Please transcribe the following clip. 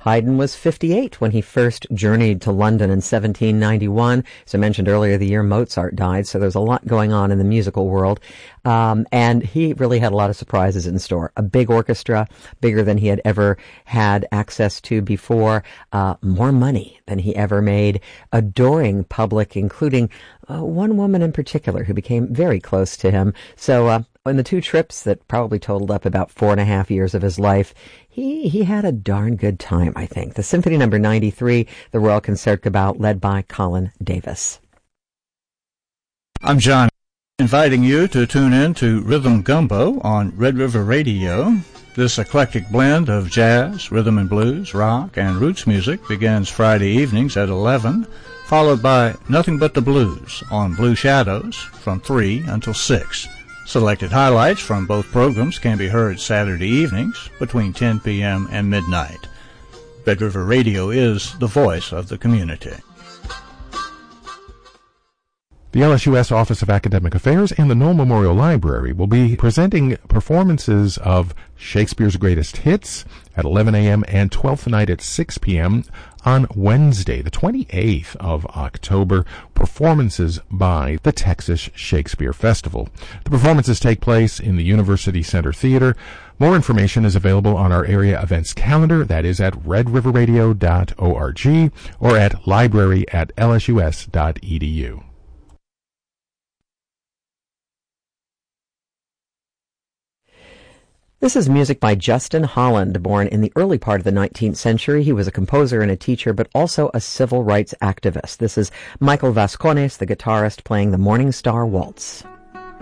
Haydn was 58 when he first journeyed to London in 1791. As I mentioned earlier, the year Mozart died, so there's a lot going on in the musical world. And he really had a lot of surprises in store. A big orchestra, bigger than he had ever had access to before, more money than he ever made, adoring public, including one woman in particular who became very close to him. So in the 2 trips that probably totaled up about 4.5 years of his life, he had a darn good time, I think. The Symphony No. 93, the Royal Concertgebouw, led by Colin Davis. I'm John, inviting you to tune in to Rhythm Gumbo on Red River Radio. This eclectic blend of jazz, rhythm and blues, rock, and roots music begins Friday evenings at 11, followed by Nothing But the Blues on Blue Shadows from 3 until 6. Selected highlights from both programs can be heard Saturday evenings between 10 p.m. and midnight. Red River Radio is the voice of the community. The LSUS Office of Academic Affairs and the Knoll Memorial Library will be presenting performances of Shakespeare's Greatest Hits at 11 a.m. and 12th Night at 6 p.m. on Wednesday, the 28th of October, performances by the Texas Shakespeare Festival. The performances take place in the University Center Theater. More information is available on our area events calendar. That is at redriverradio.org or at library@lsus.edu. This is music by Justin Holland. Born in the early part of the 19th century, he was a composer and a teacher, but also a civil rights activist. This is Michael Vascones, the guitarist, playing the Morning Star Waltz.